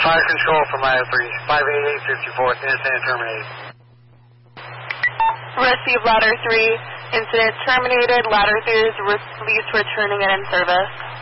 Fire control from ladder 3, 58854th, incident terminated. Receive ladder 3, incident terminated, ladder 3 is released returning and in service.